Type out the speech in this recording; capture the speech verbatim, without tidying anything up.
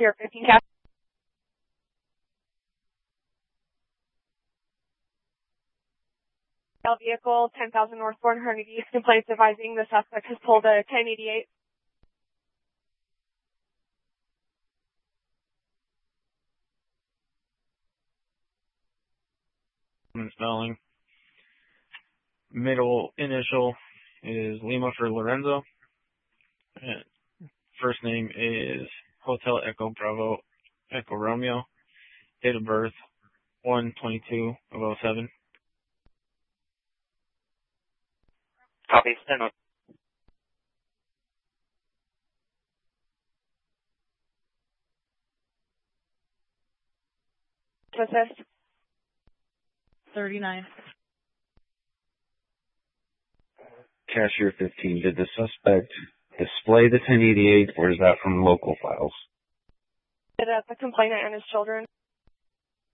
Cashier fifteen, Cash. Vehicle, ten thousand Northbourne, Herndon East. Complaints advising the suspect has pulled a ten eighty-eight. Spelling. Middle initial is Lima for Lorenzo. And first name is Hotel Echo Bravo Echo Romeo. Date of birth one twenty-two of oh seven. Copy. Stand up. Assist. thirty-nine. Cashier fifteen, did the suspect display the ten eighty-eight, or is that from local files? Did uh, the complainant and his children?